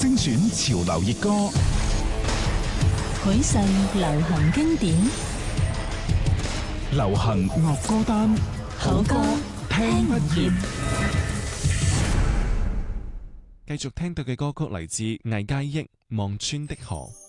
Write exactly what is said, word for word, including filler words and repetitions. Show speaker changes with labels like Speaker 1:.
Speaker 1: 精選潮流熱歌，
Speaker 2: 許世流行經典，
Speaker 1: 流行樂歌單，
Speaker 2: 好歌
Speaker 1: 聽不厭。
Speaker 3: 繼續聽到嘅歌曲嚟自魏佳益《望穿的河》。